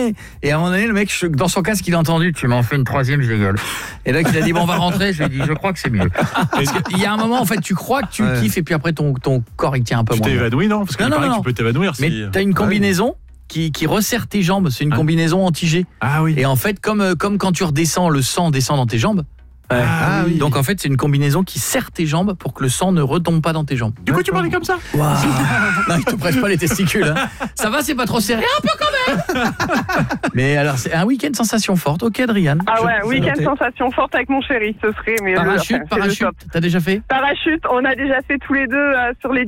donné. Et à un moment donné, le mec, dans son casque, il a entendu, tu m'en fais une troisième, je rigole. Et là, il a dit, bon, on va rentrer. Je lui ai dit, je crois que c'est mieux. Parce qu'il y a un moment, en fait, tu crois que tu kiffes et puis après, ton corps, il tient un peu moins. Tu t'es évanoui, non? Parce que tu peux t'évanouir. Mais t'as une combinaison qui resserre tes jambes. C'est une combinaison anti-G. Ah oui. Et en fait, comme quand tu redescends, le sang descend dans tes jambes. Oui. Donc en fait, c'est une combinaison qui serre tes jambes pour que le sang ne retombe pas dans tes jambes. Du coup, tu parlais comme ça? Wow. Non, il te presse pas les testicules. Hein. Ça va, c'est pas trop serré, un peu quand même. Mais alors, c'est un week-end sensation forte. Ok, Adrian. Ah ouais, week-end sensation forte avec mon chéri, ce serait. Mais parachute, t'as déjà fait? Parachute, on a déjà fait tous les deux sur les